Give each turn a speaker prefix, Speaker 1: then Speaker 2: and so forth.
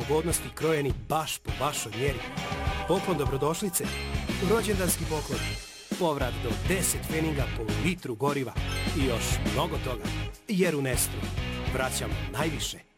Speaker 1: pogodnosti krojeni baš po vašoj mjeri. Poklon dobrodošlice, rođendanski poklon, povrat do 10 pfeninga po litru goriva i još mnogo toga. Jer u Nestru vraćamo najviše.